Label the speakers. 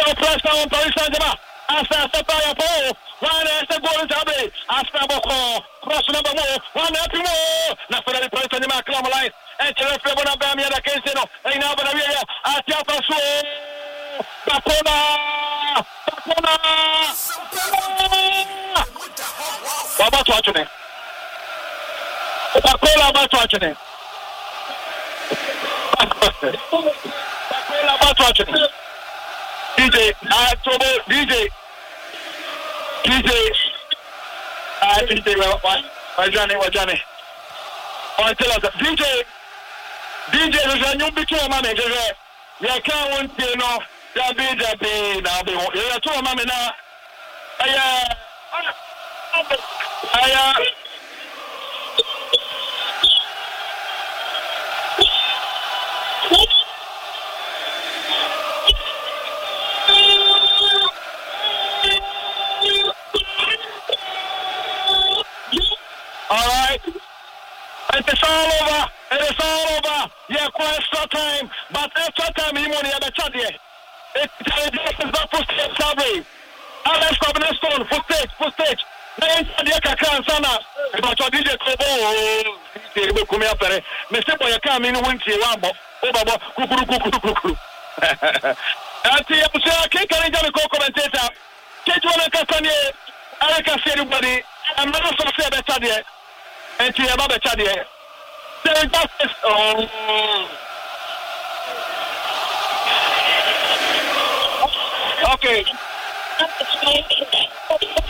Speaker 1: pressure on Paris Saint-Germain. Asa Sapaya Po, one as the goal is Abbey, Asa Boko, cross number one, one happy more. Not for the Paris Saint-Germain, Clamalize, and Telefona Bamia, the Casino, and now Banavia, Atiapa So, Bakona, Baba watching it. Bakola about watching it. Bakola about watching it. DJ, DJ, Wajani. On tell us, DJ, there's a new picture, man. You can't you know, Dabi, now they won't. You're two, man, now. All right. It's all over. It's all over. Yeah, quite extra time. But extra time, you money at the chat here. It's not for stage, sorry. Alex Covenantstone, for stage. Nine Sadiaka Khan Sana. But your DJ Kobo, they will come up there. Mr. Boy, come in winter, Wambo, Obaba, Kukuru. I can't carry the commentator. Catch one of Castagne. I can see everybody. I'm not so sad better there. And to about better there. There is justice. Okay.